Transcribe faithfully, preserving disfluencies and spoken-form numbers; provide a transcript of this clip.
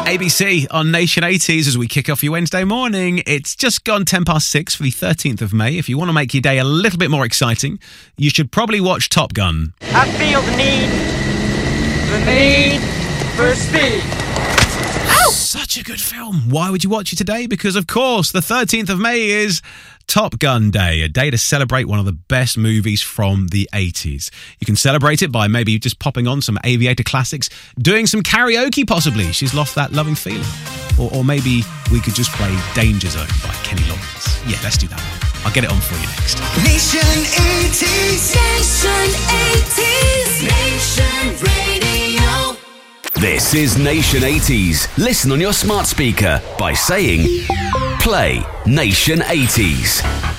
A B C on Nation eighties as we kick off your Wednesday morning. It's just gone ten past six for the thirteenth of May. If you want to make your day a little bit more exciting, you should probably watch Top Gun. I feel the need, the need for speed. Ow! Such a good film. Why would you watch it today? Because, of course, the thirteenth of May is Top Gun Day, a day to celebrate one of the best movies from the eighties. You can celebrate it by maybe just popping on some Aviator classics, doing some karaoke possibly. She's lost that loving feeling. Or, or maybe we could just play Danger Zone by Kenny Loggins. Yeah, let's do that one. I'll get it on for you next. Nation eighties. Nation eighties. Nation Radio. This is Nation eighties. Listen on your smart speaker by saying, play Nation eighties.